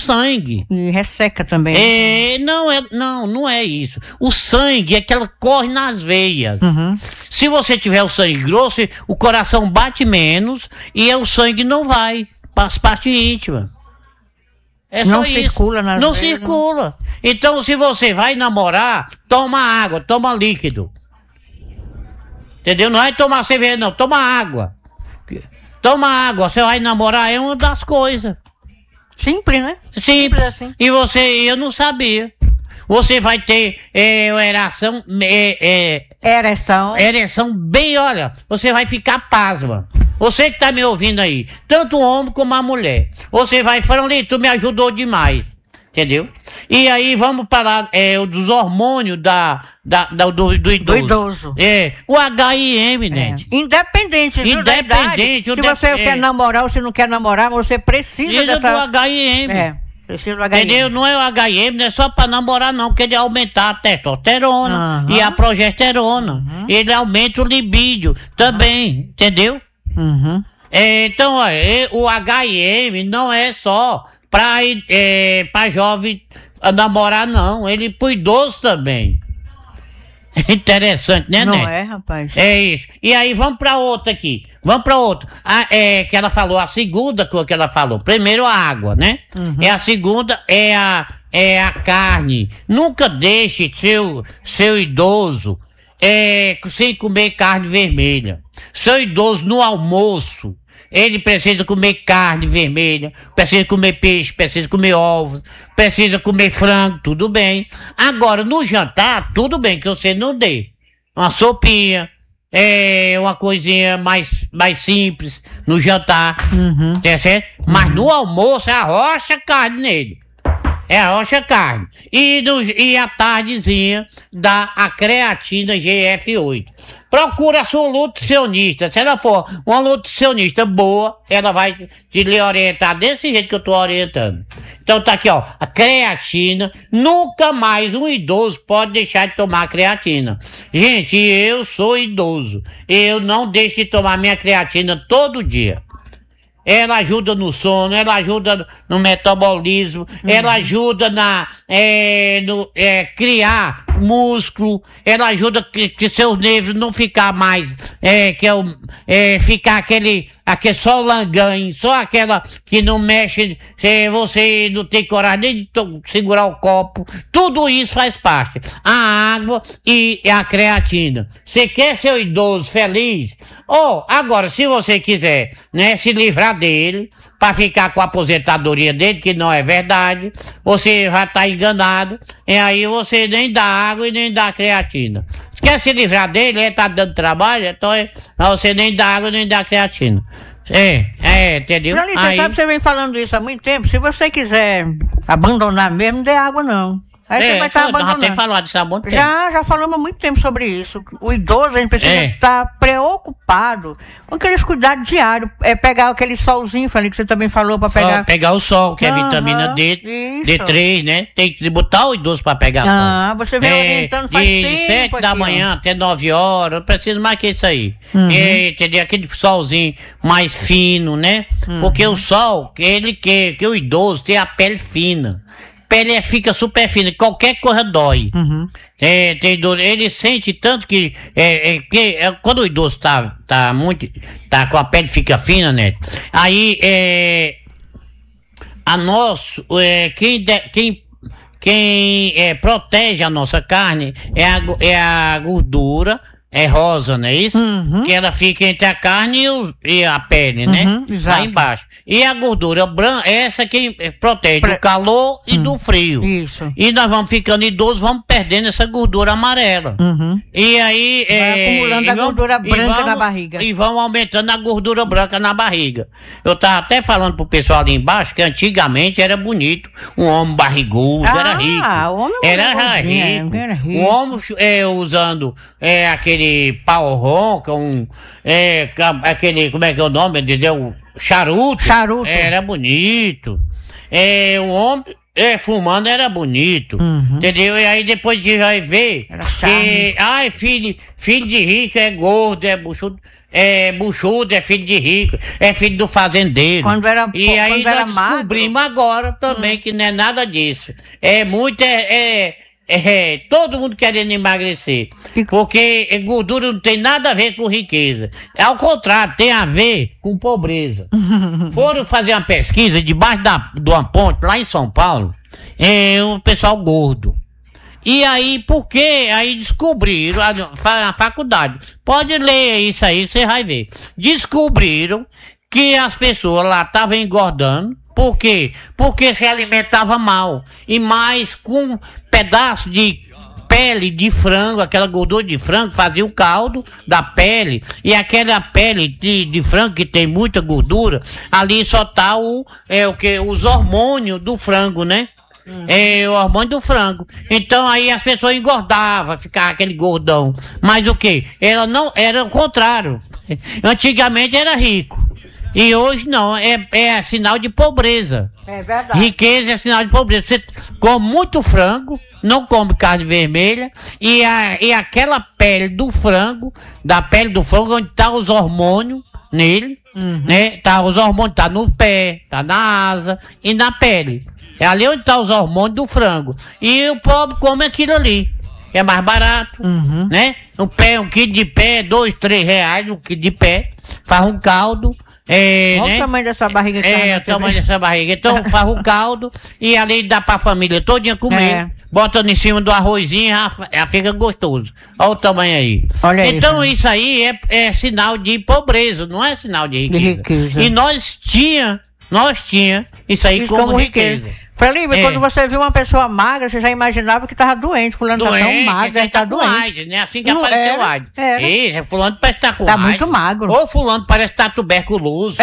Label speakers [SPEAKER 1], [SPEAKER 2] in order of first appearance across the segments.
[SPEAKER 1] sangue.
[SPEAKER 2] E resseca também.
[SPEAKER 1] Não é isso. O sangue é que ela corre nas veias. Se você tiver o sangue grosso, o coração bate menos e o sangue não vai para as partes íntimas.
[SPEAKER 2] Não circula nas veias.
[SPEAKER 1] Não circula. Então, se você vai namorar, toma água, toma líquido. Entendeu? Não vai tomar cerveja, não. Toma água. Toma água. Você vai namorar, é uma das coisas.
[SPEAKER 2] Simples, né?
[SPEAKER 1] Simples assim. E eu não sabia. Você vai ter ereção. Ereção bem, olha. Você vai ficar pasma. Você que tá me ouvindo aí. Tanto o homem como a mulher. Você vai falando, tu me ajudou demais. Entendeu? E aí vamos falar dos hormônios do idoso. O HIM, né?
[SPEAKER 2] Independente, viu, da idade. Se você quer namorar ou se não quer namorar, você precisa
[SPEAKER 1] do HIM.
[SPEAKER 2] Precisa do HIM.
[SPEAKER 1] Entendeu? Não é o HIM, não é só para namorar não, porque ele aumenta a testosterona e a progesterona. Ele aumenta o libido também, entendeu? Então, o HIM não é só para jovem namorar, não. Ele pro idoso também. Interessante, né,
[SPEAKER 2] Não
[SPEAKER 1] Neto?
[SPEAKER 2] é, rapaz?
[SPEAKER 1] É isso. E aí, vamos pra outra aqui. Vamos pra outra. Que ela falou, a segunda coisa que ela falou. Primeiro, a água, né? A segunda é a carne. Nunca deixe seu idoso sem comer carne vermelha. Seu idoso no almoço, ele precisa comer carne vermelha, precisa comer peixe, precisa comer ovos, precisa comer frango, tudo bem. Agora, no jantar, tudo bem que você não dê. Uma sopinha, uma coisinha mais simples no jantar, tá certo? Mas no almoço, arrocha carne nele. Arrocha carne. E à tardezinha, dá a creatina GF8. Procura a sua nutricionista. Se ela for uma nutricionista boa, ela vai lhe orientar desse jeito que eu estou orientando. Então tá aqui, ó, a creatina. Nunca mais um idoso pode deixar de tomar creatina. Gente, eu sou idoso. Eu não deixo de tomar minha creatina todo dia. Ela ajuda no sono, ela ajuda no metabolismo, ela ajuda criar músculo, ela ajuda que seus nervos não ficar mais, ficar aquele só langanho, só aquela que não mexe, você não tem coragem nem de segurar o copo. Tudo isso faz parte. A água e a creatina. Você quer ser idoso feliz? Agora, se você quiser, né, se livrar dele, para ficar com a aposentadoria dele, que não é verdade, você já está enganado, e aí você nem dá água e nem dá creatina. Quer se livrar dele, ele está dando trabalho, então você nem dá água nem dá creatina. Entendeu?
[SPEAKER 2] Johnny, você sabe que você vem falando isso há muito tempo. Se você quiser abandonar mesmo, não dê água não. Aí você vai estar abandonando.
[SPEAKER 1] Já tem falado isso há muito tempo.
[SPEAKER 2] Já falamos há muito tempo sobre isso. O idoso, a gente precisa estar preocupado com aqueles cuidados diários. Pegar aquele solzinho, falei que você também falou para pegar.
[SPEAKER 1] Pegar o sol, que é vitamina D, D3, né? Tem que botar o idoso para pegar sol.
[SPEAKER 2] Você vem orientando faz tempo. De 7 da manhã até 9 horas, não precisa mais que isso aí. Entendeu? Aquele solzinho mais fino, né? Porque o sol, que o idoso tem a pele fina. Pele fica super fina, qualquer coisa dói. Tem dor, ele sente tanto que quando o idoso tá com a pele fica fina, né? Aí quem protege a nossa carne é a gordura. É rosa, não é isso? Que ela fica entre a carne e a pele, né? Lá embaixo. E a gordura branca, essa que protege do calor e do frio. Isso.
[SPEAKER 1] E nós vamos ficando idosos, vamos perdendo essa gordura amarela. E aí...
[SPEAKER 2] vai acumulando a gordura branca na barriga.
[SPEAKER 1] E vão aumentando a gordura branca na barriga. Eu tava até falando pro pessoal ali embaixo que antigamente era bonito. Um homem barrigudo, era rico.
[SPEAKER 2] O homem
[SPEAKER 1] era rico. O homem usando aquele pau ronca, aquele, como é que é o nome, entendeu? Charuto. Era bonito. O homem fumando era bonito. Entendeu? E aí depois de vai ver que filho de rico é gordo, é buchudo.
[SPEAKER 2] buchudo, é filho de rico, é filho do fazendeiro. E aí nós descobrimos agora também que não é nada disso. É muito, todo mundo querendo emagrecer. Porque gordura não tem nada a ver com riqueza. Ao contrário, tem a ver com pobreza. Foram fazer uma pesquisa debaixo de uma ponte, lá em São Paulo, o pessoal gordo. E aí, porque aí descobriram, a faculdade, pode ler isso aí, você vai ver. Descobriram que as pessoas lá estavam engordando. Por quê? Porque se alimentavam mal. E mais com pedaço de pele de frango, aquela gordura de frango, fazia o caldo da pele. E aquela pele de frango que tem muita gordura, ali só tá os hormônios do frango, né? É o hormônio do frango. Então aí as pessoas engordavam, ficava aquele gordão. Mas o que? Ela não, era o contrário. Antigamente era rico. E hoje não, é sinal de pobreza.
[SPEAKER 3] É verdade.
[SPEAKER 2] Riqueza é sinal de pobreza. Você come muito frango, não come carne vermelha, e aquela pele do frango, onde tá os hormônios nele, né? Tá os hormônios, tá no pé, tá na asa e na pele. É ali onde tá os hormônios do frango. E o pobre come aquilo ali. É mais barato, né? Um quilo de pé, 2, 3 reais, um quilo de pé. Faz um caldo.
[SPEAKER 3] Olha
[SPEAKER 2] né?
[SPEAKER 3] o tamanho dessa barriga que
[SPEAKER 2] o tamanho dessa barriga. Então faz um caldo e ali dá pra família todinha comer. Botando em cima do arrozinho, já fica gostoso. Olha o tamanho aí.
[SPEAKER 3] Olha
[SPEAKER 2] então isso aí é sinal de pobreza, não é sinal de riqueza. E nós tinha isso aí como riqueza.
[SPEAKER 3] Felipe, quando você viu uma pessoa magra, você já imaginava que estava doente. Fulano tá tão magro, ele tá doente.
[SPEAKER 2] AIDS, né? Assim que apareceu o AIDS. Fulano parece estar com
[SPEAKER 3] AIDS.
[SPEAKER 2] Tá
[SPEAKER 3] muito magro.
[SPEAKER 2] Ou fulano parece estar tuberculoso.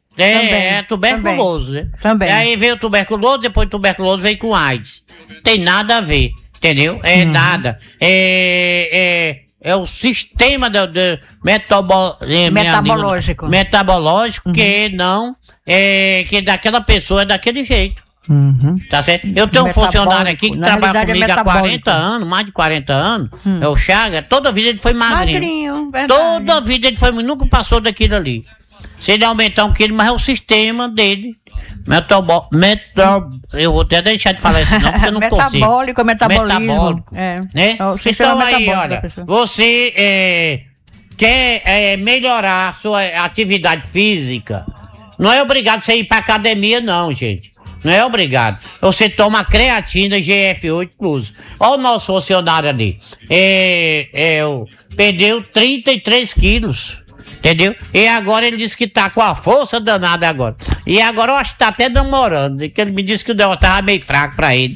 [SPEAKER 2] Tuberculoso, né?
[SPEAKER 3] Também.
[SPEAKER 2] Aí veio o tuberculoso, depois o tuberculoso veio com AIDS. Tem nada a ver, entendeu? Nada. É o sistema metabológico que não, que daquela pessoa é daquele jeito. Tá certo? Eu tenho um funcionário aqui que trabalha comigo há 40 anos, mais de 40 anos, é o Chaga. Toda a vida ele foi magrinho. Toda a vida ele foi, nunca passou daquilo ali. Se ele aumentar um quilo, mas é o sistema dele. Eu vou até deixar de falar isso não, porque eu não consigo.
[SPEAKER 3] Metabolismo.
[SPEAKER 2] Né? Então aí, olha, você quer melhorar a sua atividade física, não é obrigado você ir pra academia não, gente. Não é obrigado. Você toma creatina GF8 Plus. Olha o nosso funcionário ali. Perdeu 33 quilos. Entendeu? E agora ele disse que tá com a força danada agora. E agora eu acho que tá até namorando. Que ele me disse que o negócio tava meio fraco pra ele.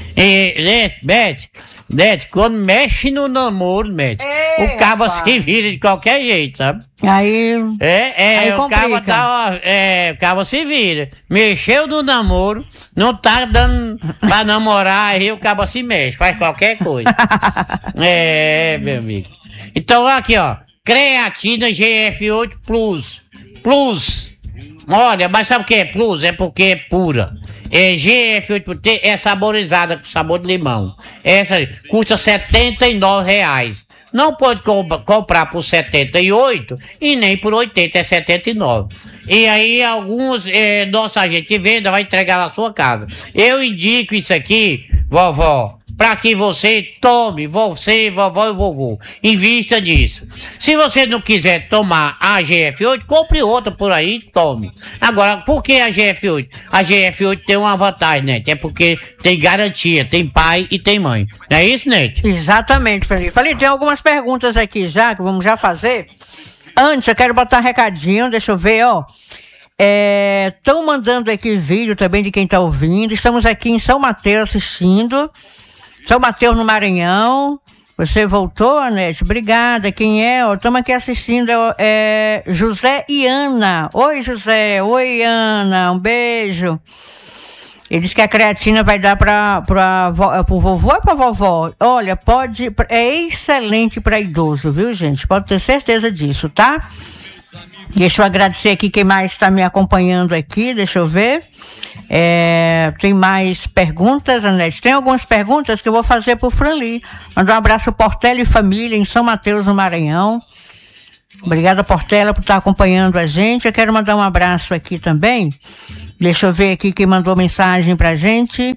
[SPEAKER 2] Beth, quando mexe no namoro, o cabo se vira de qualquer jeito, sabe?
[SPEAKER 3] Aí
[SPEAKER 2] o cabo se vira. Mexeu no namoro, não tá dando pra namorar, aí o cabo se mexe, faz qualquer coisa. Meu amigo. Então, aqui, ó. Creatina GF8 Plus. Olha, mas sabe o que é Plus? É porque é pura. GF8 é saborizada com sabor de limão. Essa custa R$79. Não pode comprar por 78 e nem por 80, é 79. E aí alguns nosso agente de venda vai entregar na sua casa. Eu indico isso aqui, vovó, para que você tome, você, vovó e vovô, invista nisso. Se você não quiser tomar a GF8, compre outra por aí e tome. Agora, por que a GF8? A GF8 tem uma vantagem, né? É porque tem garantia, tem pai e tem mãe. Não é isso, Nete?
[SPEAKER 3] Exatamente, Felipe. Felipe, tem algumas perguntas aqui já, que vamos já fazer. Antes, eu quero botar um recadinho, deixa eu ver, ó. Estão mandando aqui vídeo também de quem está ouvindo. Estamos aqui em São Mateus assistindo. São Mateus no Maranhão. Você voltou, Anete? Obrigada. Quem é? Estamos aqui assistindo. José e Ana. Oi, José. Oi, Ana. Um beijo. Ele disse que a creatina vai dar para o vovô ou para a vovó? Olha, é excelente para idoso, viu, gente? Pode ter certeza disso, tá? Deixa eu agradecer aqui quem mais está me acompanhando aqui. Deixa eu ver. Tem mais perguntas, Anete? Tem algumas perguntas que eu vou fazer para o Franli. Mandar um abraço Portela e família em São Mateus, no Maranhão. Obrigada, Portela, por estar acompanhando a gente. Eu quero mandar um abraço aqui também. Deixa eu ver aqui quem mandou mensagem pra gente.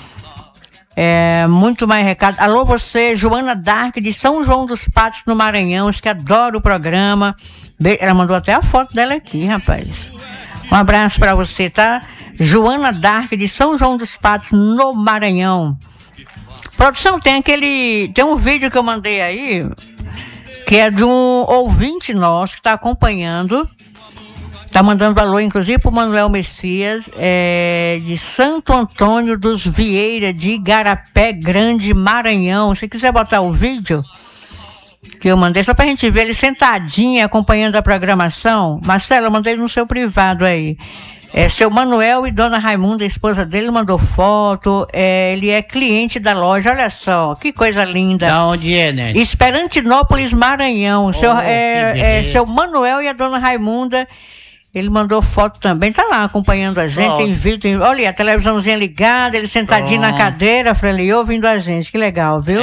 [SPEAKER 3] Muito mais recado. Alô, você, Joana Dark, de São João dos Patos, no Maranhão, que adora o programa. Ela mandou até a foto dela aqui, rapaz. Um abraço pra você, tá? Joana Dark, de São João dos Patos, no Maranhão. Produção, tem um vídeo que eu mandei aí, que é de um ouvinte nosso que está acompanhando, está mandando alô, inclusive, para o Manuel Messias, de Santo Antônio dos Vieira, de Igarapé Grande, Maranhão. Se quiser botar o vídeo que eu mandei, só para a gente ver ele sentadinho, acompanhando a programação. Marcelo, eu mandei no seu privado aí. Seu Manuel e Dona Raimunda, a esposa dele, mandou foto. Ele é cliente da loja, olha só, que coisa linda.
[SPEAKER 2] Da onde é, né?
[SPEAKER 3] Esperantinópolis, Maranhão. Seu Manuel e a Dona Raimunda, ele mandou foto também. Tá lá acompanhando a gente, tem vídeo. Olha, a televisãozinha ligada, ele sentadinho na cadeira, Freli, ouvindo a gente. Que legal, viu?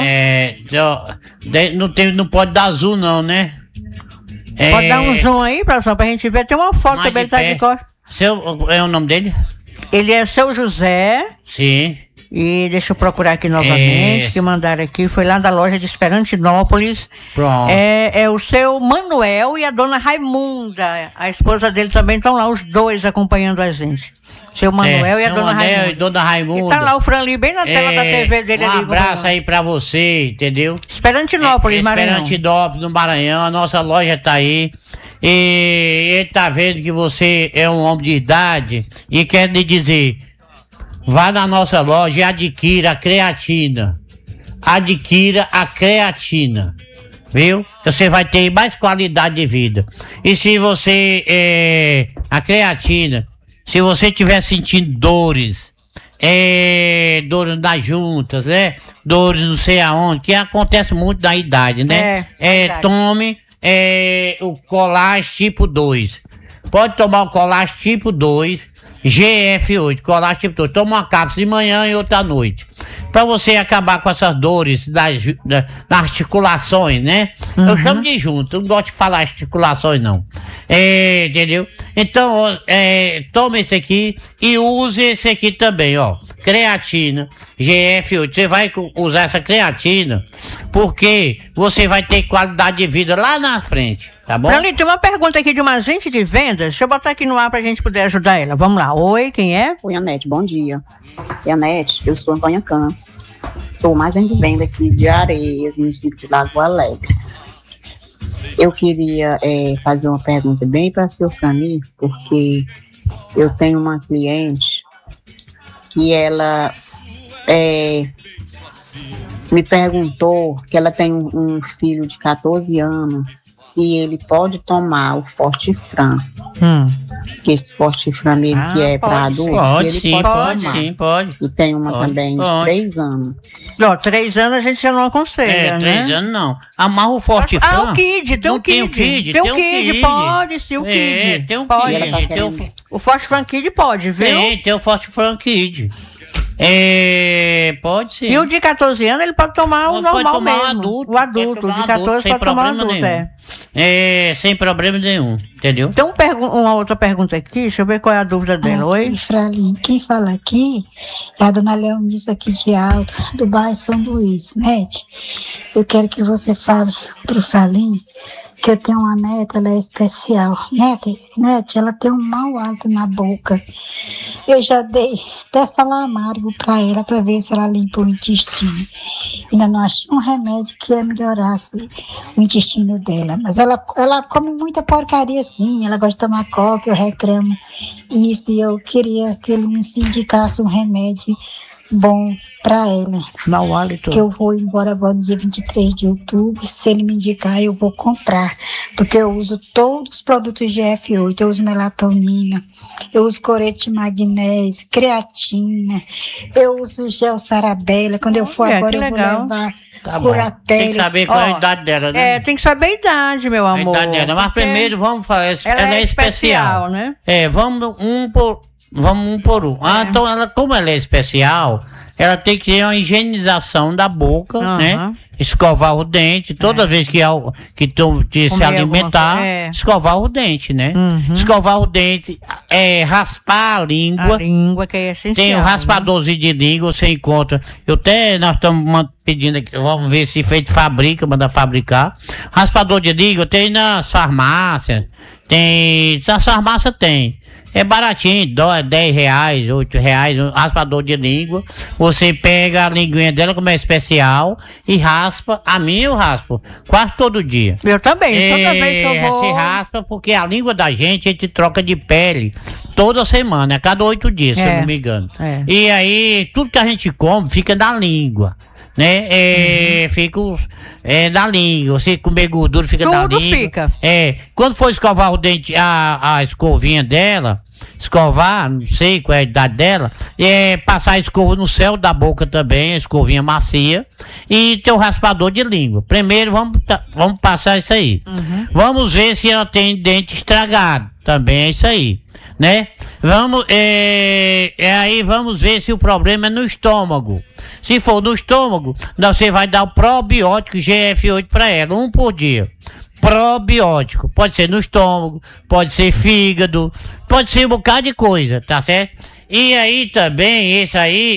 [SPEAKER 2] Não pode dar zoom, não, né?
[SPEAKER 3] Pode dar um zoom aí, pessoal, pra gente ver. Tem uma foto também, ele tá de costas.
[SPEAKER 2] É o nome dele?
[SPEAKER 3] Ele é Seu José.
[SPEAKER 2] Sim.
[SPEAKER 3] E deixa eu procurar aqui novamente, que mandaram aqui. Foi lá da loja de Esperantinópolis.
[SPEAKER 2] Pronto.
[SPEAKER 3] É o seu Manuel e a Dona Raimunda. A esposa dele também estão lá, os dois acompanhando a gente. Seu Manuel e a Dona Raimunda.
[SPEAKER 2] E Dona Raimunda.
[SPEAKER 3] E tá lá o Franli bem na tela da TV dele ali.
[SPEAKER 2] Um abraço aí pra você, entendeu?
[SPEAKER 3] Esperantinópolis, Maranhão.
[SPEAKER 2] Esperantinópolis, no Maranhão. A nossa loja tá aí. E ele tá vendo que você é um homem de idade e quer lhe dizer, vá na nossa loja e adquira a creatina. Adquira a creatina, viu? Você vai ter mais qualidade de vida. E se você, a creatina, se você estiver sentindo dores, dores nas juntas, dores não sei aonde, que acontece muito na idade, né? Tome o Colage tipo 2. Pode tomar o Colage tipo 2, GF8, Colage tipo 2. Toma uma cápsula de manhã e outra à noite. Pra você acabar com essas dores das articulações, né? Uhum. Eu chamo de junta, não gosto de falar articulações, não. Entendeu? Então, toma esse aqui e use esse aqui também, ó. Creatina, GF8. Você vai usar essa creatina porque você vai ter qualidade de vida lá na frente, tá bom?
[SPEAKER 3] Frali, tem uma pergunta aqui de uma agente de vendas. Deixa eu botar aqui no ar pra gente poder ajudar ela. Vamos lá. Oi, quem é?
[SPEAKER 4] Oi, Anete, bom dia. Anete, eu sou Antônia Campos. Sou uma agente de venda aqui de Areias, município de Lagoa Alegre. Eu queria fazer uma pergunta bem para o seu Frali, porque eu tenho uma cliente que ela me perguntou que ela tem um filho de 14 anos, se ele pode tomar o Fortifran. Que esse Fortifran que é para adultos,
[SPEAKER 2] pode,
[SPEAKER 4] se ele
[SPEAKER 2] sim,
[SPEAKER 4] pode tomar.
[SPEAKER 2] Sim, pode.
[SPEAKER 4] E tem uma também de 3 anos.
[SPEAKER 3] Não, 3 anos a gente já não aconselha,
[SPEAKER 2] 3 anos não. Amarra o Fortifran.
[SPEAKER 3] O Kid, tem o Kid. Tem o Kid, pode sim, o Kid.
[SPEAKER 2] Tem o
[SPEAKER 3] pode.
[SPEAKER 2] Kid.
[SPEAKER 3] O Fortifran Kid pode, viu?
[SPEAKER 2] Tem o Fortifran Kid. Pode sim.
[SPEAKER 3] E o de 14 anos ele pode tomar o normal
[SPEAKER 2] pode tomar
[SPEAKER 3] mesmo. O adulto, de 14 pode tomar o adulto,
[SPEAKER 2] sem problema nenhum, entendeu?
[SPEAKER 3] Tem uma outra pergunta aqui, deixa eu ver qual é a dúvida dela. Oi?
[SPEAKER 5] Frali, quem fala aqui é a dona Leonice aqui de Alto, do bairro São Luís, né? Eu quero que você fale pro Frali que eu tenho uma neta, ela é especial. Nete, ela tem um mau hálito na boca. Eu já dei até sal amargo pra ela, pra ver se ela limpa o intestino. Ainda não achei um remédio que ia melhorar assim, o intestino dela. Mas ela come muita porcaria assim, ela gosta de tomar coca, eu reclamo isso. E eu queria que ele me indicasse um remédio bom para ela.
[SPEAKER 3] Mau hálito.
[SPEAKER 5] Que eu vou embora agora no dia 23 de outubro. Se ele me indicar, eu vou comprar. Porque eu uso todos os produtos de F8. Eu uso melatonina, eu uso corete de magnésio, creatina, eu uso gel Sarabella. Quando eu for agora, eu vou levar
[SPEAKER 2] a pele. Tem que saber qual é a idade dela, né?
[SPEAKER 3] Tem que saber a idade, meu amor.
[SPEAKER 2] A idade dela. Mas primeiro vamos fazer. Ela é especial,
[SPEAKER 3] né?
[SPEAKER 2] Vamos um por um. Então, como ela é especial, ela tem que ter uma higienização da boca, né? Escovar o dente, toda vez que se alimentar, escovar o dente, né? Escovar o dente, raspar a língua.
[SPEAKER 3] A língua que é essencial.
[SPEAKER 2] Tem o raspadorzinho de língua, você encontra. Nós estamos pedindo aqui, vamos ver se feito fábrica, manda fabricar. Raspador de língua tem nas farmácias, nas farmácias tem. É baratinho, R$10, R$8, um raspador de língua. Você pega a linguinha dela, como é especial, e raspa. A minha eu raspo quase todo dia.
[SPEAKER 3] Eu também, toda vez que eu vou.
[SPEAKER 2] Você raspa porque a língua da gente, a gente troca de pele toda semana, a cada 8 dias, se eu não me engano. E aí, tudo que a gente come fica na língua. Né? Fica na língua. Você comer gordura fica na língua.
[SPEAKER 3] Tudo fica.
[SPEAKER 2] Quando for escovar o dente, a escovinha dela, escovar, não sei qual é a idade dela, passar a escova no céu da boca também, a escovinha macia, e ter o raspador de língua. Primeiro vamos passar isso aí. Vamos ver se ela tem dente estragado. Também é isso aí, né? Aí vamos ver se o problema é no estômago. Se for no estômago, você vai dar o probiótico GF8 para ela, 1 por dia. Probiótico, pode ser no estômago, pode ser fígado, pode ser um bocado de coisa, tá certo? E aí também, isso aí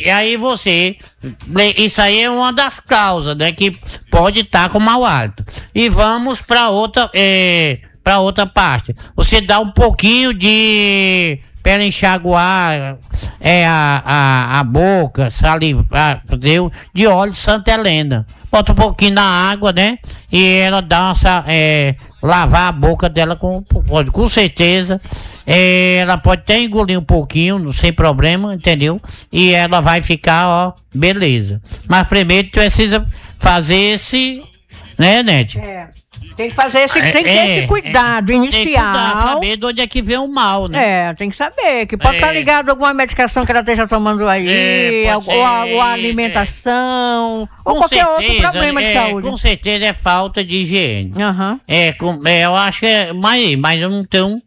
[SPEAKER 2] é uma das causas, né, que pode estar com mau hálito. E vamos para outra parte. Você dá um pouquinho de para ela enxaguar a boca, salivar, entendeu? De óleo de Santa Helena. Bota um pouquinho na água, né? E ela dá lavar a boca dela com certeza. Ela pode até engolir um pouquinho, sem problema, entendeu? E ela vai ficar, beleza. Mas primeiro tu precisa fazer esse, né, Nete?
[SPEAKER 3] Tem que fazer tem que ter esse cuidado inicial. Tem que cuidar,
[SPEAKER 2] saber de onde é que vem o mal, né?
[SPEAKER 3] Tem que saber. Que pode estar ligado a alguma medicação que ela esteja tomando aí, ou a alimentação, ou qualquer outro problema de saúde.
[SPEAKER 2] Com certeza é falta de higiene. Eu acho que mas eu não tenho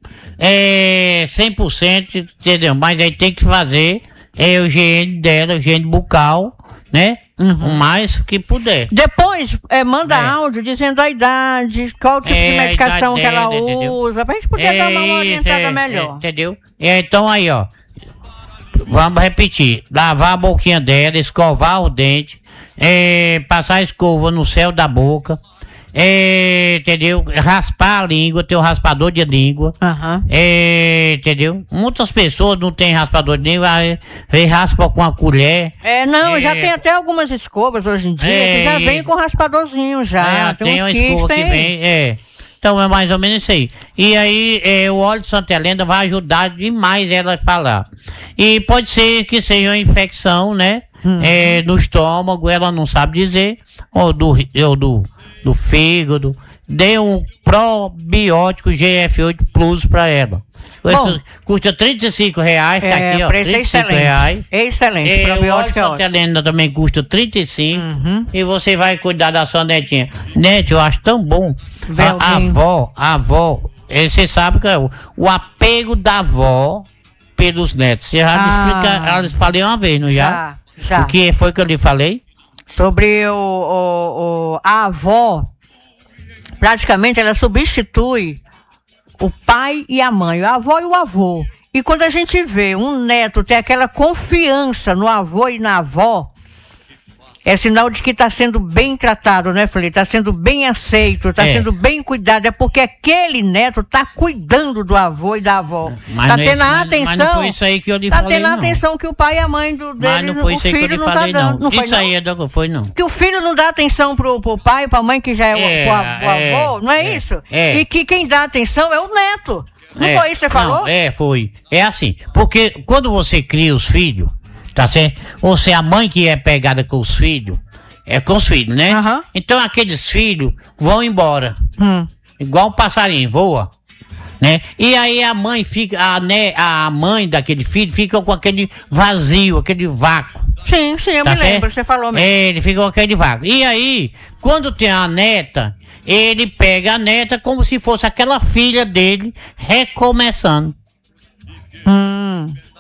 [SPEAKER 2] 100%, entendeu? Mas aí tem que fazer a higiene dela, higiene bucal, né? O mais que puder.
[SPEAKER 3] Depois, manda áudio dizendo a idade, qual o tipo de medicação que ela usa, pra gente poder dar uma orientada melhor.
[SPEAKER 2] Entendeu? Então aí, vamos repetir. Lavar a boquinha dela, escovar o dente, passar a escova no céu da boca, entendeu? Raspar a língua, ter o raspador de língua. Entendeu? Muitas pessoas não tem raspador de língua, raspa com a colher.
[SPEAKER 3] Já tem até algumas escovas hoje em dia que já vem com raspadorzinho já.
[SPEAKER 2] Tem uma escova que vem. Então é mais ou menos isso aí. E aí o óleo de Santa Helena vai ajudar demais ela a falar. E pode ser que seja uma infecção, né? No estômago, ela não sabe dizer, ou do fígado. Dê um probiótico GF8 Plus para ela. Custa R$35, tá aqui, R$35.
[SPEAKER 3] Excelente. Probiótico
[SPEAKER 2] é ótimo. A Helena também custa 35. E você vai cuidar da sua netinha. Nete, eu acho tão bom. A avó, você sabe que é o apego da avó pelos netos. Você já me explica, eu falei uma vez, não já?
[SPEAKER 3] Já.
[SPEAKER 2] O que foi que eu lhe falei?
[SPEAKER 3] Sobre a avó, praticamente ela substitui o pai e a mãe, a avó e o avô. E quando a gente vê um neto ter aquela confiança no avô e na avó, é sinal de que está sendo bem tratado, né, Felipe? Está sendo bem aceito, está sendo bem cuidado. É porque aquele neto está cuidando do avô e da avó. Está tendo a atenção. Mas não
[SPEAKER 2] foi isso aí que eu lhe falei,
[SPEAKER 3] Está tendo a atenção que o pai e a mãe dele, o filho não está dando.
[SPEAKER 2] Não foi, isso aí não foi, não.
[SPEAKER 3] Que o filho não dá atenção pro pai e pra mãe, que já é o avô, não é isso? E que quem dá atenção é o neto. Não foi isso que você falou?
[SPEAKER 2] Foi. É assim, porque quando você cria os filhos, tá certo? Ou se a mãe que é pegada com os filhos, com os filhos, né? Então aqueles filhos vão embora. Igual um passarinho, voa, né? E aí a mãe fica, a mãe daquele filho fica com aquele vazio, aquele vácuo.
[SPEAKER 3] Sim, eu me lembro, você falou mesmo.
[SPEAKER 2] Ele fica com aquele vácuo. E aí, quando tem a neta, ele pega a neta como se fosse aquela filha dele recomeçando.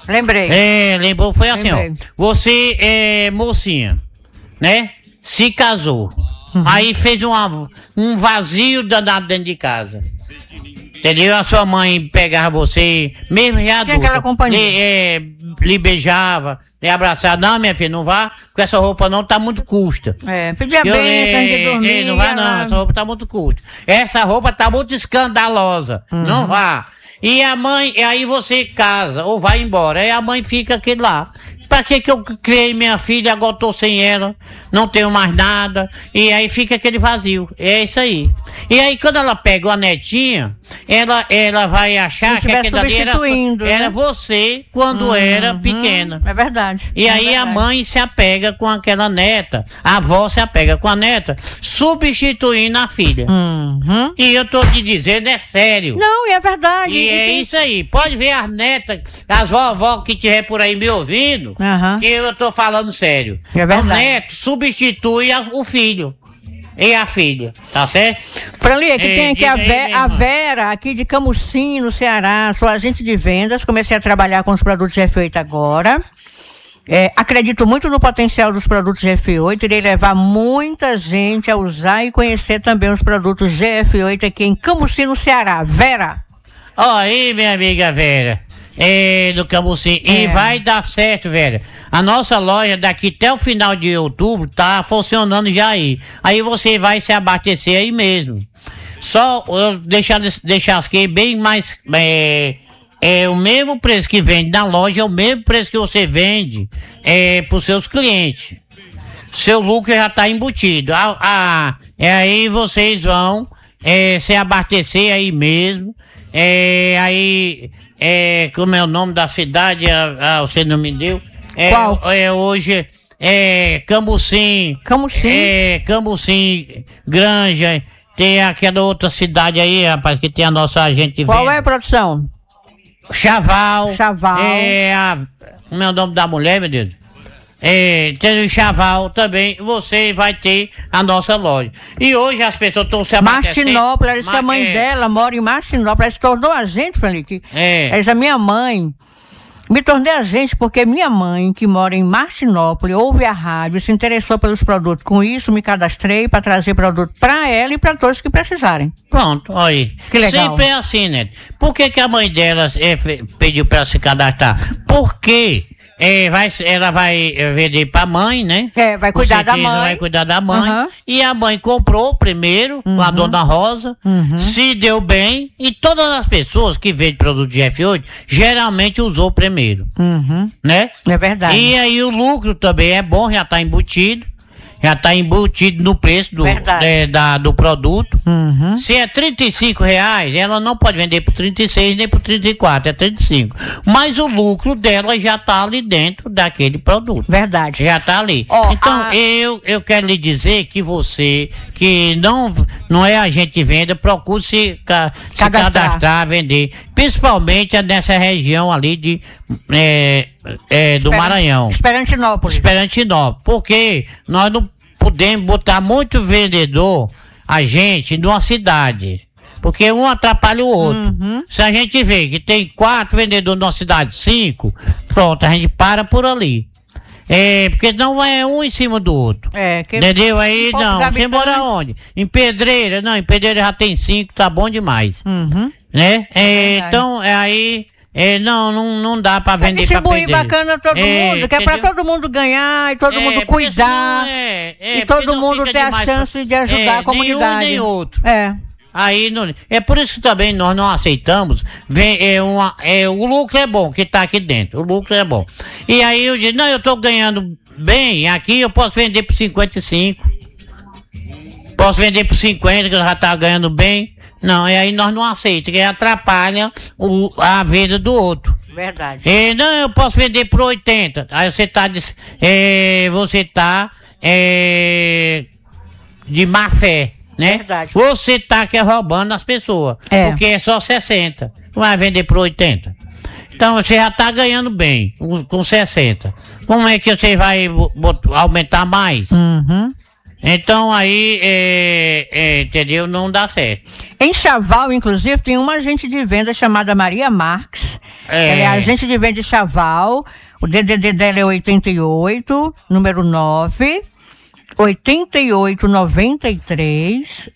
[SPEAKER 3] Lembrei.
[SPEAKER 2] Lembrou, foi assim,
[SPEAKER 3] Lembrei.
[SPEAKER 2] ó. Você mocinha, né? Se casou. Aí fez um vazio danado dentro de casa. Entendeu? A sua mãe pegava você, mesmo já adulta,
[SPEAKER 3] aquela companhia.
[SPEAKER 2] lhe beijava, lhe abraçava. Não, minha filha, não vá, porque essa roupa não tá muito custa.
[SPEAKER 3] Pedia bênção de dormir.
[SPEAKER 2] Não vá não, essa roupa tá muito custa. Essa roupa tá muito escandalosa. Não vá. E a mãe, e aí você casa ou vai embora. Aí a mãe fica aquele lá. Pra que eu criei minha filha, agora tô sem ela, não tenho mais nada, e aí fica aquele vazio. É isso aí. E aí quando ela pega uma netinha, ela vai achar que aquele ali era você quando era pequena.
[SPEAKER 3] É verdade.
[SPEAKER 2] E aí a mãe se apega com aquela neta, a avó se apega com a neta, substituindo a filha. E eu tô te dizendo, é sério.
[SPEAKER 3] Não, é verdade.
[SPEAKER 2] E é isso aí. Pode ver as netas, as vovó que tiver por aí me ouvindo, que eu tô falando sério.
[SPEAKER 3] É verdade.
[SPEAKER 2] O neto substitui o filho e a filha, tá certo?
[SPEAKER 3] Franli, aqui tem aqui
[SPEAKER 2] diga
[SPEAKER 3] a Vera, aqui de Camusim, no Ceará. Sou agente de vendas, comecei a trabalhar com os produtos F8 agora. Acredito muito no potencial dos produtos GF8, irei levar muita gente a usar e conhecer também os produtos GF8 aqui em Camusim, no Ceará. Vera.
[SPEAKER 2] Ó, aí, minha amiga Vera, do Camusim. E vai dar certo, Vera. A nossa loja daqui até o final de outubro tá funcionando já aí. Aí você vai se abastecer aí mesmo. Só eu deixar aqui bem mais... o mesmo preço que vende na loja, é o mesmo preço que você vende para os seus clientes. Seu lucro já está embutido. Aí vocês vão se abastecer aí mesmo. Como é o nome da cidade? Você não me deu?
[SPEAKER 3] Qual?
[SPEAKER 2] Hoje Camusim. Camusim, Granja. Tem aquela outra cidade aí, rapaz, que tem a nossa agente.
[SPEAKER 3] Qual é a produção?
[SPEAKER 2] Chaval. Como é o nome da mulher, meu Deus? Tem o Chaval também. Você vai ter a nossa loja. E hoje as pessoas estão se abastecendo.
[SPEAKER 3] Martinópolis, ela disse que a mãe dela mora em Martinópolis. Ela se tornou agente, Franlique. Essa minha mãe. Me tornei agente porque minha mãe, que mora em Martinópolis, ouve a rádio, se interessou pelos produtos. Com isso, me cadastrei para trazer produto para ela e para todos que precisarem.
[SPEAKER 2] Pronto, olha aí.
[SPEAKER 3] Que legal.
[SPEAKER 2] Sempre é assim, né? Por que a mãe dela pediu para se cadastrar? Porque ela vai vender para a mãe, né?
[SPEAKER 3] Vai cuidar da mãe.
[SPEAKER 2] Vai cuidar da mãe. E a mãe comprou primeiro com a Dona Rosa, se deu bem. E todas as pessoas que vendem produto de F8 geralmente usou primeiro, né?
[SPEAKER 3] É verdade.
[SPEAKER 2] E aí o lucro também é bom, já está embutido. Já está embutido no preço do produto. Se é R$35, ela não pode vender por 36 nem por 34, é 35. Mas o lucro dela já está ali dentro daquele produto.
[SPEAKER 3] Verdade.
[SPEAKER 2] Já está ali. Então, eu quero lhe dizer que você, que não é agente de venda, procure se cadastrar, vender. Principalmente nessa região ali do Maranhão.
[SPEAKER 3] Esperantinópolis.
[SPEAKER 2] Porque nós não podemos botar muito vendedor, a gente, numa cidade. Porque um atrapalha o outro. Se a gente vê que tem 4 vendedores numa cidade, 5, pronto, a gente para por ali. Porque não é um em cima do outro. Entendeu? Aí não. Você mora onde? Em Pedreira? Não, em Pedreira já tem 5, tá bom demais. Né? Então, aí. Não dá pra vender pra
[SPEAKER 3] distribuir bacana todo mundo, que é pra todo mundo ganhar e todo mundo cuidar. E todo mundo ter a chance de ajudar a comunidade.
[SPEAKER 2] Nem um, nem outro. Aí é por isso que também nós não aceitamos. O lucro é bom que tá aqui dentro. O lucro é bom. E aí eu digo, eu tô ganhando bem aqui, eu posso vender por 55. Posso vender por 50, que eu já tá ganhando bem. Não, e aí nós não aceitamos, que atrapalha a venda do outro.
[SPEAKER 3] Verdade.
[SPEAKER 2] Não, eu posso vender por 80. Aí você tá de má fé, né?
[SPEAKER 3] Verdade.
[SPEAKER 2] Você tá roubando as pessoas. Porque é só 60. Vai vender por 80. Então você já tá ganhando bem com 60. Como é que você vai aumentar mais? Então aí, entendeu? Não dá certo.
[SPEAKER 3] Em Chaval, inclusive, tem uma agente de venda chamada Maria Marques. Ela é agente de venda de Chaval. O DDD dela é 88, número 9, 8893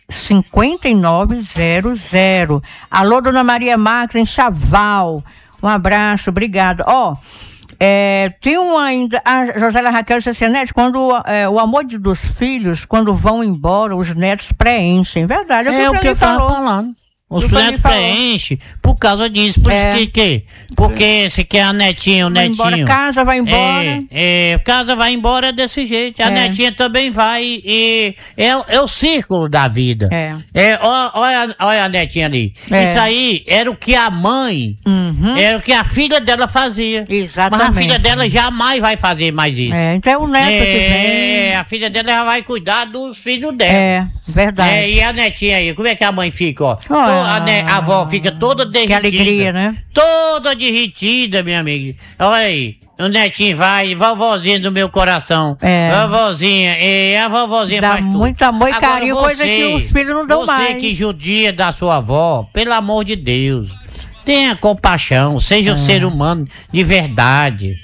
[SPEAKER 3] 5900. Alô, dona Maria Marques, em Chaval. Um abraço, obrigado. Tem ainda, a Josélia Raquel disse assim, Nete, quando o amor dos filhos, quando vão embora, os netos preenchem. Verdade,
[SPEAKER 2] é o que eu estava falando. Os netos preenchem por causa disso. Por isso que porque se quer a netinha, o netinho.
[SPEAKER 3] Embora, casa vai embora.
[SPEAKER 2] Casa vai embora desse jeito. A netinha também vai. É o círculo da vida. Olha a netinha ali. Isso aí era o que a mãe, era o que a filha dela fazia.
[SPEAKER 3] Exatamente.
[SPEAKER 2] Mas a filha dela jamais vai fazer mais isso.
[SPEAKER 3] Então é o neto que vem.
[SPEAKER 2] A filha dela já vai cuidar dos filhos dela.
[SPEAKER 3] Verdade.
[SPEAKER 2] E a netinha aí, como é que a mãe fica, ó? A avó fica toda derretida.
[SPEAKER 3] Que alegria, né?
[SPEAKER 2] Toda derretida, minha amiga. Olha aí, o netinho vai, vovozinha do meu coração. Vovozinha, a vovozinha
[SPEAKER 3] dá
[SPEAKER 2] faz tudo.
[SPEAKER 3] Muito amor e carinho, coisa que os filhos não dão mais.
[SPEAKER 2] Você que judia da sua avó, pelo amor de Deus, tenha compaixão, seja um ser humano de verdade.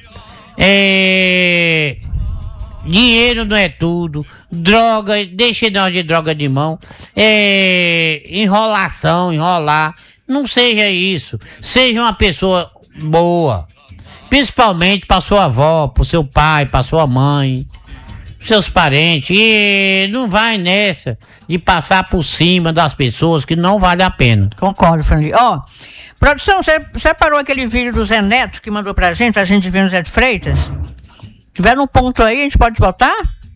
[SPEAKER 2] Dinheiro não é tudo. Droga, deixe nós de droga de mão. Enrolar. Não seja isso. Seja uma pessoa boa. Principalmente para sua avó, para seu pai, para sua mãe, seus parentes. E não vai nessa de passar por cima das pessoas, que não vale a pena.
[SPEAKER 3] Concordo, Fernando. Produção, você separou aquele vídeo do Zé Neto que mandou pra gente, a gente viu no Zé de Freitas? Tiver um ponto aí, a gente pode botar?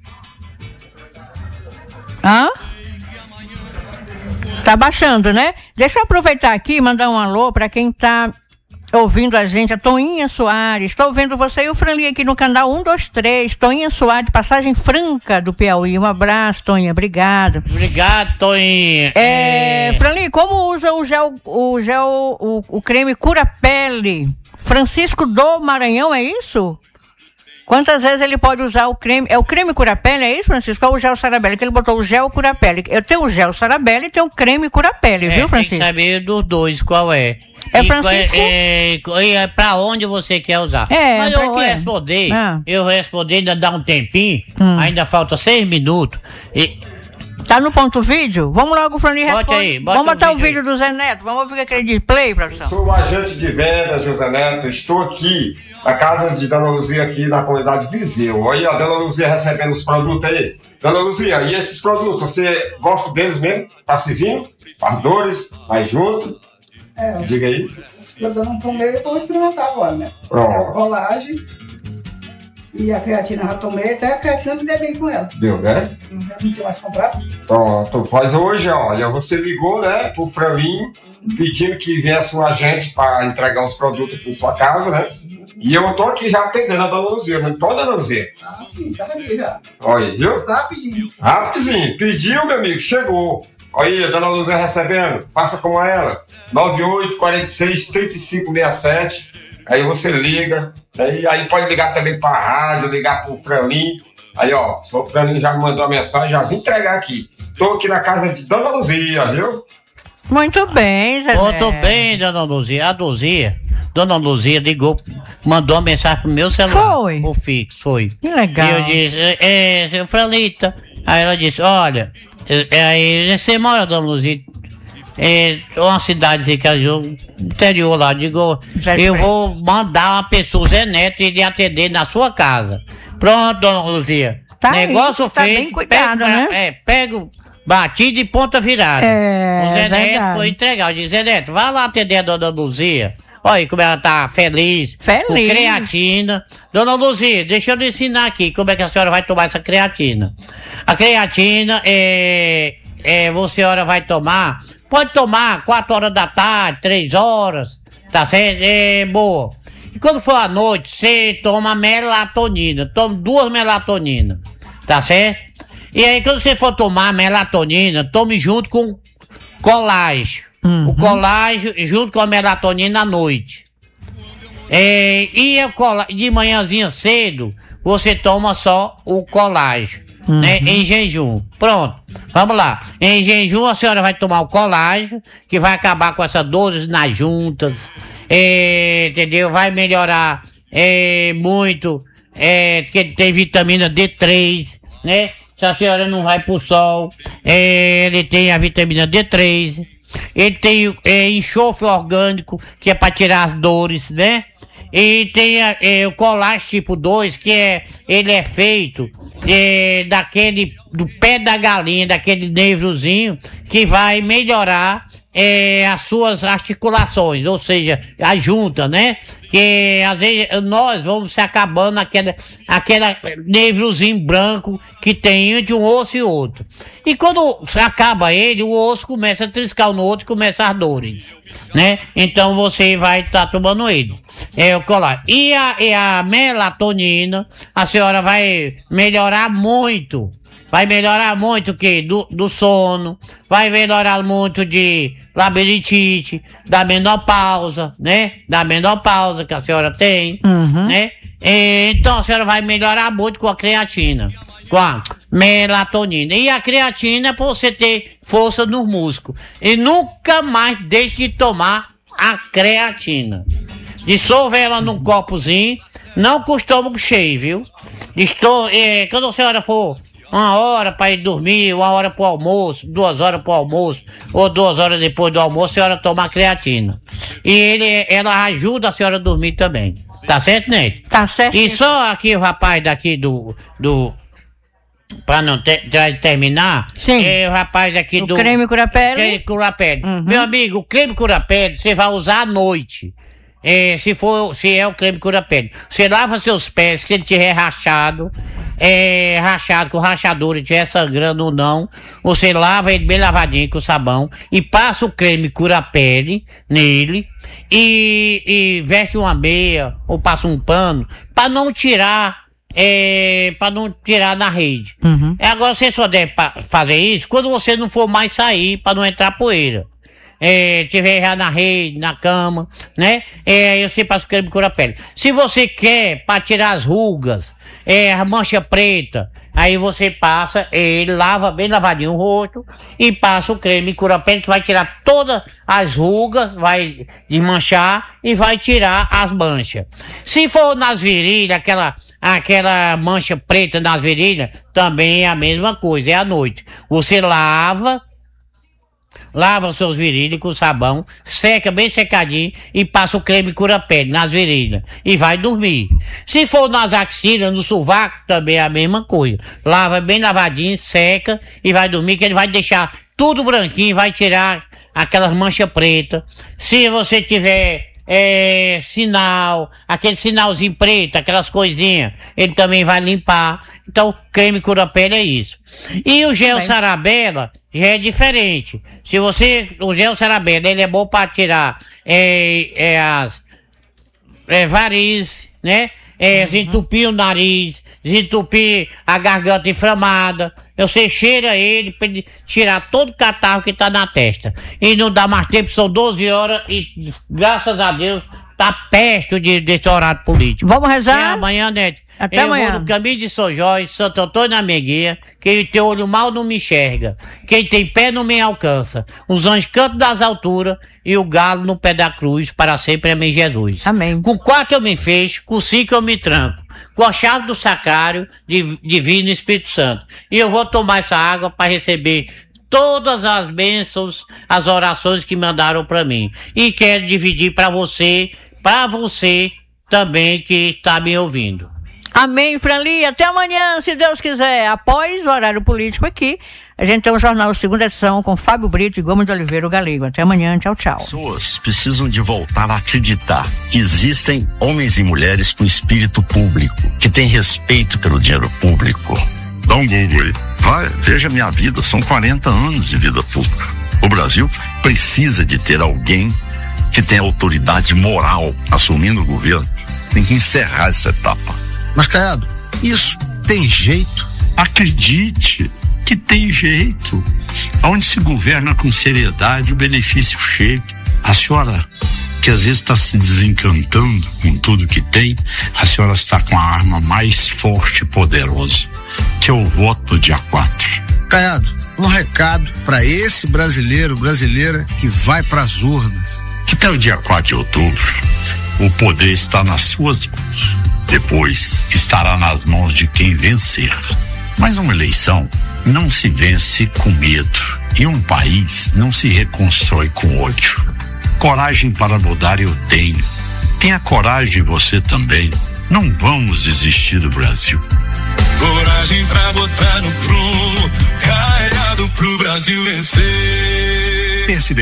[SPEAKER 3] Tá baixando, né? Deixa eu aproveitar aqui e mandar um alô para quem tá ouvindo a gente, a Toinha Soares. Estou vendo você e o Franli aqui no canal 123. Toinha Soares, Passagem Franca do Piauí. Um abraço, Toinha. Obrigado.
[SPEAKER 2] Obrigado, Toinha.
[SPEAKER 3] Franli, como usa o creme cura-pele? Francisco do Maranhão, é isso? Quantas vezes ele pode usar o creme? É o creme cura-pele, é isso, Francisco? Ou o gel Sarabelli? Que ele botou o gel cura-pele. Eu tenho o gel Sarabelli e tenho o creme cura-pele, viu, Francisco?
[SPEAKER 2] Tem que saber dos dois qual é.
[SPEAKER 3] Francisco?
[SPEAKER 2] Pra onde você quer usar. Mas eu respondi, ainda dá um tempinho, ainda falta 6 minutos.
[SPEAKER 3] Tá no ponto vídeo? Vamos logo, Franli, responde. Vamos botar o vídeo do Zé Neto. Vamos ouvir aquele de play, produção.
[SPEAKER 6] Sou o agente de venda, José Neto. Estou aqui na casa de Dona Luzia, aqui na comunidade Viseu. Olha a Dona Luzia recebendo os produtos aí. Dona Luzia, e esses produtos, você gosta deles mesmo? Tá servindo? As dores, vai junto? Diga aí.
[SPEAKER 7] Eu não tomei, eu vou experimentar agora, né? A colagem e a creatina já tomei, até a creatina me deu bem com ela.
[SPEAKER 6] Deu, né?
[SPEAKER 7] Não tinha mais comprado.
[SPEAKER 6] Pronto, mas hoje, olha, você ligou, né, pro Franlinho, pedindo que viesse um agente para entregar os produtos aqui em sua casa, né? E eu tô aqui já atendendo a Dona Luzia, não tô, Dona Luzia?
[SPEAKER 7] Sim, tá aqui já.
[SPEAKER 6] Olha, viu?
[SPEAKER 7] Rapidinho.
[SPEAKER 6] Rapidinho. Pediu, meu amigo, chegou. Olha aí, a Dona Luzia recebendo. Faça como ela. 9846-3567. Aí você liga. Aí pode ligar também pra rádio, ligar pro Franlinho. Aí, ó, o Franlinho já me mandou a mensagem, já vim entregar aqui. Tô aqui na casa de Dona Luzia, viu?
[SPEAKER 3] Muito bem, Zé.
[SPEAKER 2] Muito bem, Dona Luzia. Dona Luzia ligou, mandou uma mensagem pro meu celular.
[SPEAKER 3] Foi?
[SPEAKER 2] O fixo, foi.
[SPEAKER 3] Que legal.
[SPEAKER 2] E eu disse, seu Franlita. Aí ela disse, olha, aí você mora, Dona Luzia, uma cidade que é o interior lá, digo, eu vou mandar uma pessoa, Zé Neto, e lhe atender na sua casa. Pronto, Dona Luzia.
[SPEAKER 3] Tá
[SPEAKER 2] negócio
[SPEAKER 3] tá
[SPEAKER 2] feito.
[SPEAKER 3] Bem cuidado, né?
[SPEAKER 2] Pego batido e ponta virada. O Zé Neto foi entregar. Eu disse, Zé Neto, vai lá atender a Dona Luzia. Olha aí como ela tá feliz. Com creatina. Dona Luzia, deixa eu lhe ensinar aqui como é que a senhora vai tomar essa creatina. A creatina a senhora vai tomar. Pode tomar 4 horas da tarde, 3 horas. Tá certo? Boa. E quando for à noite, você toma melatonina. Toma 2 melatoninas. Tá certo? E aí, quando você for tomar melatonina, tome junto com colágeno. O colágeno junto com a melatonina à noite. De manhãzinha cedo, você toma só o colágeno. né? Em jejum. Pronto, vamos lá. Em jejum a senhora vai tomar o colágeno, que vai acabar com essas dores nas juntas, entendeu? Vai melhorar muito, porque tem vitamina D3, né? Se a senhora não vai pro sol, ele tem a vitamina D3, ele tem enxofre orgânico, que é para tirar as dores, né? E tem o colágeno tipo 2, que ele é feito do pé da galinha, daquele nervozinho, que vai melhorar as suas articulações, ou seja, a junta, né? Que às vezes nós vamos se acabando aquela nervozinho branco que tem entre um osso e outro. E quando acaba ele, o osso começa a triscar um no outro e começa as dores, né? Então você vai estar tomando ele. O colágeno. E a melatonina, a senhora vai melhorar muito. Vai melhorar muito o quê? Do sono, vai melhorar muito de labirintite, da menopausa, né? Da menopausa que a senhora tem, né? Então a senhora vai melhorar muito com a creatina, com a melatonina. E a creatina é para você ter força nos músculos. E nunca mais deixe de tomar a creatina. Dissolva ela num copozinho, não com o estômago cheio, viu? Quando a senhora for 1 hora para ir dormir, 1 hora pro almoço, 2 horas pro almoço, ou 2 horas depois do almoço, a senhora toma a creatina. E ela ajuda a senhora a dormir também. Tá certo, Neide?
[SPEAKER 3] Tá certo.
[SPEAKER 2] E só aqui o rapaz daqui para não terminar,
[SPEAKER 3] sim,
[SPEAKER 2] o rapaz aqui do
[SPEAKER 3] creme cura-pele.
[SPEAKER 2] Creme cura-pele. Meu amigo, o creme cura-pele você vai usar à noite. Se é o creme cura-pele. Você lava seus pés, se ele tiver rachado com rachadura, estiver sangrando ou não, você lava ele bem lavadinho com sabão e passa o creme cura-pele nele e veste uma meia ou passa um pano para não tirar na rede. Agora você só deve fazer isso quando você não for mais sair, para não entrar poeira. Tiver já na rede, na cama, né? Aí você passa o creme cura-pele. Se você quer para tirar as rugas, a mancha preta, aí você passa, lava bem lavadinho o rosto e passa o creme cura-pele, que vai tirar todas as rugas, vai desmanchar e vai tirar as manchas. Se for nas virilhas, aquela mancha preta nas virilhas, também é a mesma coisa, é à noite. Você lava os seus virilhas com sabão, seca bem secadinho e passa o creme cura-pele nas virilhas e vai dormir. Se for nas axilas, no sovaco, também é a mesma coisa. Lava bem lavadinho, seca e vai dormir, que ele vai deixar tudo branquinho, vai tirar aquelas manchas pretas. Se você tiver aquele sinalzinho preto, aquelas coisinhas, ele também vai limpar. Então, creme cura-pele é isso. E o gel Sarabella já é diferente. O gel Sarabella, ele é bom para tirar as varizes, né? Desentupir o nariz, desentupir a garganta inflamada. Você cheira ele para ele tirar todo o catarro que tá na testa. E não dá mais tempo, são 12 horas e graças a Deus tá perto desse horário político.
[SPEAKER 3] Vamos rezar?
[SPEAKER 2] E amanhã, Neto.
[SPEAKER 3] Até amanhã.
[SPEAKER 2] Vou no caminho de São Jorge, Santo Antônio da Meguinha. Quem tem olho mal não me enxerga. Quem tem pé não me alcança. Os anjos cantam das alturas e o galo no pé da cruz, para sempre amém Jesus.
[SPEAKER 3] Amém.
[SPEAKER 2] Com 4 eu me fecho, com 5 eu me tranco. Com a chave do sacrário, divino Espírito Santo. E eu vou tomar essa água para receber todas as bênçãos, as orações que mandaram para mim. E quero dividir para você também que está me ouvindo.
[SPEAKER 3] Amém, Franli. Até amanhã, se Deus quiser. Após o horário político aqui, a gente tem o jornal Segunda Edição com Fábio Brito e Gomes de Oliveira, o Galego. Até amanhã, tchau, tchau.
[SPEAKER 8] As pessoas precisam de voltar a acreditar que existem homens e mulheres com espírito público, que têm respeito pelo dinheiro público. Dá um Google aí. Vai, veja minha vida, são 40 anos de vida pública. O Brasil precisa de ter alguém que tenha autoridade moral assumindo o governo. Tem que encerrar essa etapa.
[SPEAKER 9] Mas, Caiado, isso tem jeito?
[SPEAKER 10] Acredite que tem jeito. Onde se governa com seriedade, o benefício chega. A senhora, que às vezes está se desencantando com tudo que tem, a senhora está com a arma mais forte e poderosa, seu voto no dia 4.
[SPEAKER 9] Caiado, um recado para esse brasileira que vai para as urnas.
[SPEAKER 10] Até o dia 4 de outubro, o poder está nas suas mãos. Depois estará nas mãos de quem vencer. Mas uma eleição não se vence com medo e um país não se reconstrói com ódio. Coragem para mudar eu tenho. Tenha coragem você também. Não vamos desistir do Brasil.
[SPEAKER 11] Coragem pra botar no prumo, carregado pro Brasil vencer.
[SPEAKER 10] PSDB.